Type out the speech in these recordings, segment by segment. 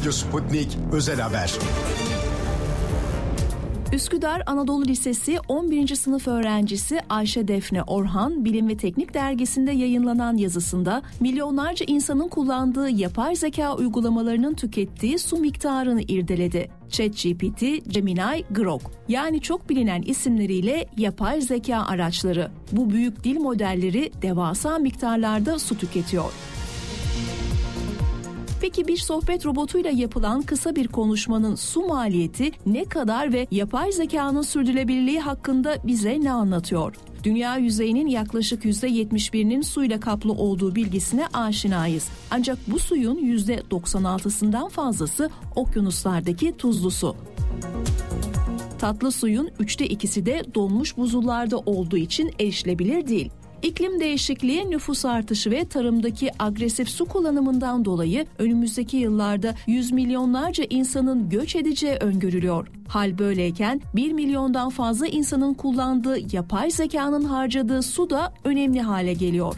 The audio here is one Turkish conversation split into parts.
Radyo Sputnik Özel Haber. Üsküdar Anadolu Lisesi 11. sınıf öğrencisi Ayşe Defne Orhan, Bilim ve Teknik dergisinde yayınlanan yazısında milyonlarca insanın kullandığı yapay zeka uygulamalarının tükettiği su miktarını irdeledi. ChatGPT, Gemini, Grok, yani çok bilinen isimleriyle yapay zeka araçları. Bu büyük dil modelleri devasa miktarlarda su tüketiyor. Peki bir sohbet robotuyla yapılan kısa bir konuşmanın su maliyeti ne kadar ve yapay zekanın sürdürülebilirliği hakkında bize ne anlatıyor? Dünya yüzeyinin yaklaşık %71'inin suyla kaplı olduğu bilgisine aşinayız. Ancak bu suyun %96'sından fazlası okyanuslardaki tuzlu su. Tatlı suyun 2/3'ü de donmuş buzullarda olduğu için erişilebilir değil. İklim değişikliği, nüfus artışı ve tarımdaki agresif su kullanımından dolayı önümüzdeki yıllarda 100 milyonlarca insanın göç edeceği öngörülüyor. Hal böyleyken 1 milyondan fazla insanın kullandığı yapay zekanın harcadığı su da önemli hale geliyor.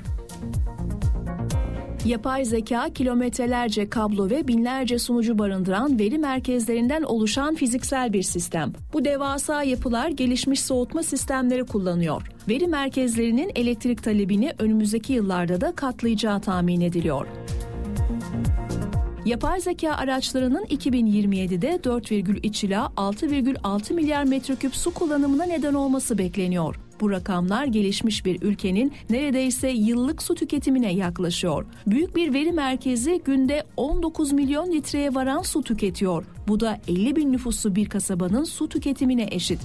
Yapay zeka, kilometrelerce kablo ve binlerce sunucu barındıran veri merkezlerinden oluşan fiziksel bir sistem. Bu devasa yapılar gelişmiş soğutma sistemleri kullanıyor. Veri merkezlerinin elektrik talebini önümüzdeki yıllarda da katlayacağı tahmin ediliyor. Yapay zeka araçlarının 2027'de 4,3 ila 6,6 milyar metreküp su kullanımına neden olması bekleniyor. Bu rakamlar gelişmiş bir ülkenin neredeyse yıllık su tüketimine yaklaşıyor. Büyük bir veri merkezi günde 19 milyon litreye varan su tüketiyor. Bu da 50 bin nüfuslu bir kasabanın su tüketimine eşit.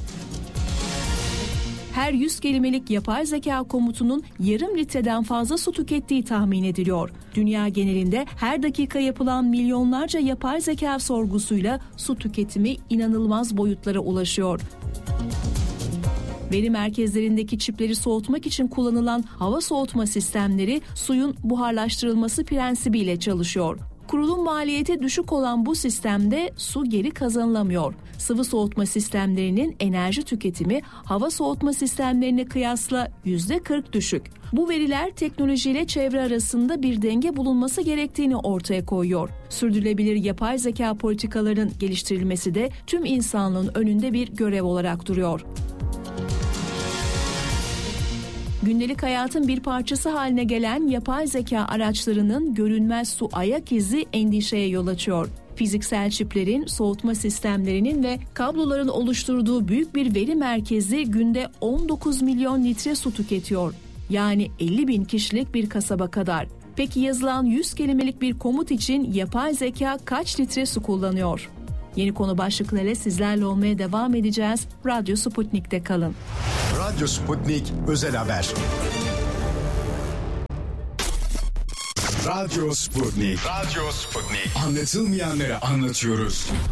Her 100 kelimelik yapay zeka komutunun yarım litreden fazla su tükettiği tahmin ediliyor. Dünya genelinde her dakika yapılan milyonlarca yapay zeka sorgusuyla su tüketimi inanılmaz boyutlara ulaşıyor. Veri merkezlerindeki çipleri soğutmak için kullanılan hava soğutma sistemleri suyun buharlaştırılması prensibiyle çalışıyor. Kurulum maliyeti düşük olan bu sistemde su geri kazanılamıyor. Sıvı soğutma sistemlerinin enerji tüketimi hava soğutma sistemlerine kıyasla %40 düşük. Bu veriler teknolojiyle çevre arasında bir denge bulunması gerektiğini ortaya koyuyor. Sürdürülebilir yapay zeka politikalarının geliştirilmesi de tüm insanlığın önünde bir görev olarak duruyor. Gündelik hayatın bir parçası haline gelen yapay zeka araçlarının görünmez su ayak izi endişeye yol açıyor. Fiziksel çiplerin, soğutma sistemlerinin ve kabloların oluşturduğu büyük bir veri merkezi günde 19 milyon litre su tüketiyor. Yani 50 bin kişilik bir kasaba kadar. Peki yazılan 100 kelimelik bir komut için yapay zeka kaç litre su kullanıyor? Yeni konu başlıklarıyla sizlerle olmaya devam edeceğiz. Radyo Sputnik'te kalın. Radyo Sputnik Özel Haber. Radyo Sputnik. Radyo Sputnik. Anlatılmayanları anlatıyoruz.